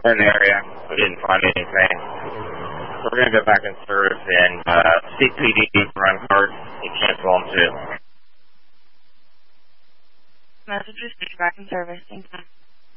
we're in the area. We didn't find anything. So we're going to go back in service, and CPD run cards. You cancel them too. Message received, back in service. Thank you.